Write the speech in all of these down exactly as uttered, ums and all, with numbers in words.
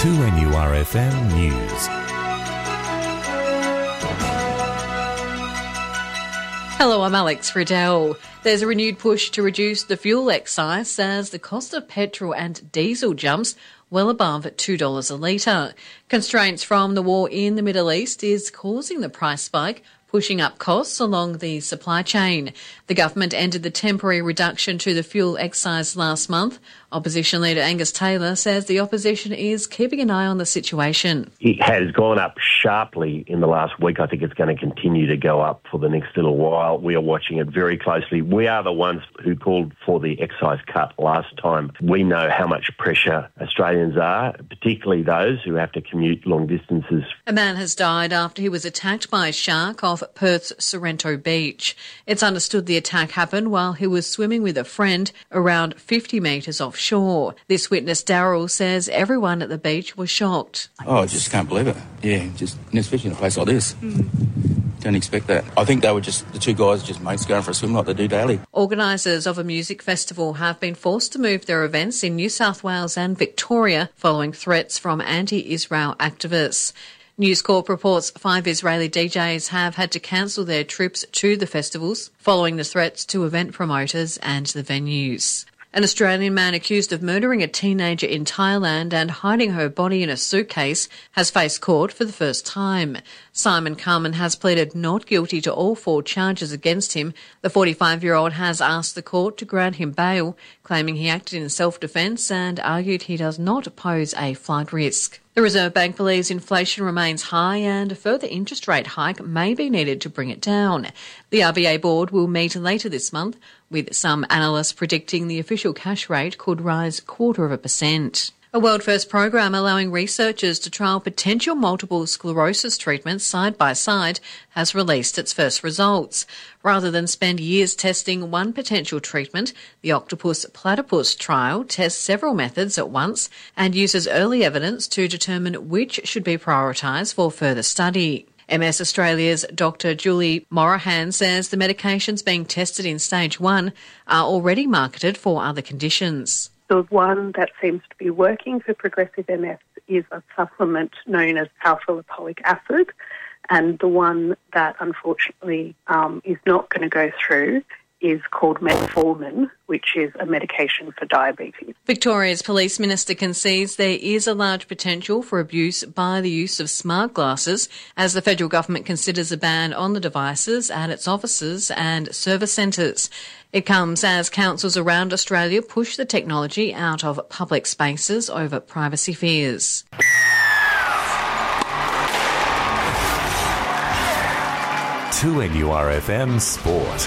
two N U R F M News. Hello, I'm Alex Riddell. There's a renewed push to reduce the fuel excise as the cost of petrol and diesel jumps well above two dollars a litre. Constraints from the war in the Middle East is causing the price spike, pushing up costs along the supply chain. The government ended the temporary reduction to the fuel excise last month. Opposition leader Angus Taylor says the opposition is keeping an eye on the situation. It has gone up sharply in the last week. I think it's going to continue to go up for the next little while. We are watching it very closely. We are the ones who called for the excise cut last time. We know how much pressure Australians are, particularly those who have to commute long distances. A man has died after he was attacked by a shark off Perth's Sorrento Beach. It's understood the attack happened while he was swimming with a friend around fifty metres offshore. This witness, Daryl, says everyone at the beach was shocked. Oh, I just can't believe it. Yeah, just especially in a place like this. Mm. Don't expect that. I think they were just, the two guys just mates going for a swim like they do daily. Organisers of a music festival have been forced to move their events in New South Wales and Victoria following threats from anti-Israel activists. News Corp reports five Israeli D Js have had to cancel their trips to the festivals following the threats to event promoters and the venues. An Australian man accused of murdering a teenager in Thailand and hiding her body in a suitcase has faced court for the first time. Simon Carman has pleaded not guilty to all four charges against him. The forty-five-year-old has asked the court to grant him bail, claiming he acted in self-defence and argued he does not pose a flight risk. The Reserve Bank believes inflation remains high and a further interest rate hike may be needed to bring it down. The R B A board will meet later this month, with some analysts predicting the official cash rate could rise quarter of a percent. A world-first program allowing researchers to trial potential multiple sclerosis treatments side by side has released its first results. Rather than spend years testing one potential treatment, the Octopus Platypus trial tests several methods at once and uses early evidence to determine which should be prioritised for further study. M S Australia's Doctor Julie Morahan says the medications being tested in stage one are already marketed for other conditions. The one that seems to be working for progressive M S is a supplement known as alpha-lipoic acid, and the one that unfortunately um, is not going to go through is called metformin, which is a medication for diabetes. Victoria's Police Minister concedes there is a large potential for abuse by the use of smart glasses as the federal government considers a ban on the devices at its offices and service centres. It comes as councils around Australia push the technology out of public spaces over privacy fears. two N U R F M Sport.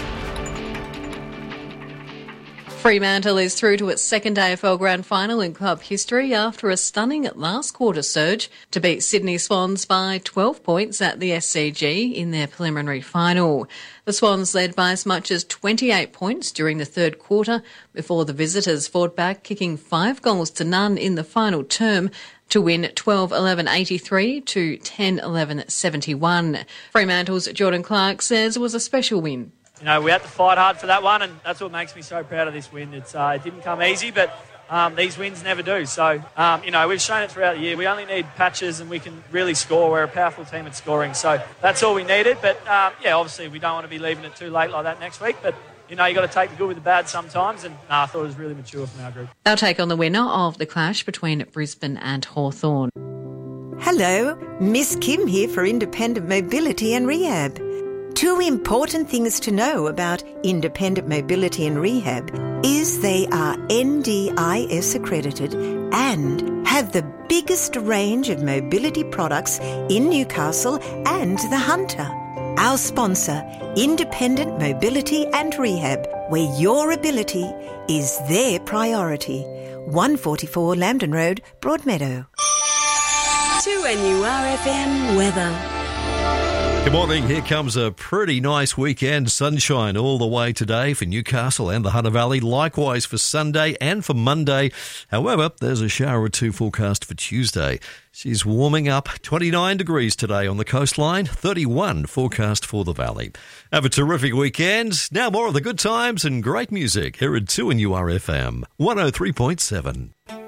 Fremantle is through to its second A F L Grand Final in club history after a stunning last quarter surge to beat Sydney Swans by twelve points at the S C G in their preliminary final. The Swans led by as much as twenty-eight points during the third quarter before the visitors fought back, kicking five goals to none in the final term to win twelve eleven eighty-three to ten eleven seventy-one. Fremantle's Jordan Clark says it was a special win. You know, we had to fight hard for that one, and that's what makes me so proud of this win. It's, uh, it didn't come easy, but um, these wins never do. So, um, you know, we've shown it throughout the year. We only need patches and we can really score. We're a powerful team at scoring. So that's all we needed. But, um, yeah, obviously we don't want to be leaving it too late like that next week. But, you know, you've got to take the good with the bad sometimes. And nah, I thought it was really mature from our group. They'll take on the winner of the clash between Brisbane and Hawthorn. Hello, Miss Kim here for Independent Mobility and Rehab. Two important things to know about Independent Mobility and Rehab is they are N D I S accredited and have the biggest range of mobility products in Newcastle and the Hunter. Our sponsor, Independent Mobility and Rehab, where your ability is their priority. one forty-four Lambton Road, Broadmeadow. two N U R F M weather. Good morning. Here comes a pretty nice weekend. Sunshine all the way today for Newcastle and the Hunter Valley. Likewise for Sunday and for Monday. However, there's a shower or two forecast for Tuesday. She's warming up. twenty-nine degrees today on the coastline. thirty-one forecast for the valley. Have a terrific weekend. Now more of the good times and great music here at two N U R F M one oh three point seven.